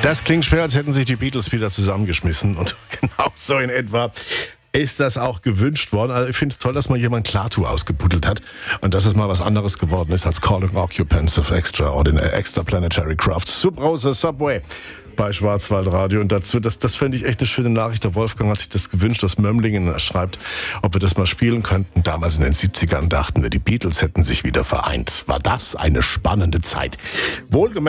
Das klingt schwer, als hätten sich die Beatles wieder zusammengeschmissen. Und genau so in etwa ist das auch gewünscht worden. Also ich finde es toll, dass mal jemand Klartu ausgebuddelt hat und dass es mal was anderes geworden ist als Calling Occupants of Extraplanetary Craft. Subrosa Subway bei Schwarzwaldradio. Und dazu, das fände ich echt eine schöne Nachricht. Der Wolfgang hat sich das gewünscht aus Mömlingen. Er schreibt, ob wir das mal spielen könnten. Damals in den 70ern dachten wir, die Beatles hätten sich wieder vereint. War das eine spannende Zeit. Wohlgemerkt